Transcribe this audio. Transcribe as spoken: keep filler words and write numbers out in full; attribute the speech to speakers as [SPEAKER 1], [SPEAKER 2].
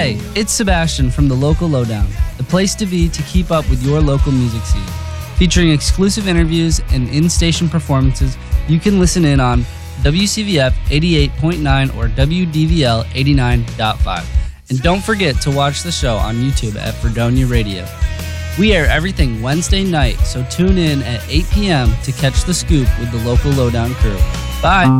[SPEAKER 1] Hey, it's Sebastian from the Local Lowdown, the place to be to keep up with your local music scene. Featuring exclusive interviews and in-station performances, you can listen in on W C V F eighty-eight point nine or W D V L eighty-nine point five. And don't forget to watch the show on YouTube at Fredonia Radio. We air everything Wednesday night, so tune in at eight p.m. to catch the scoop with the Local Lowdown crew. Bye!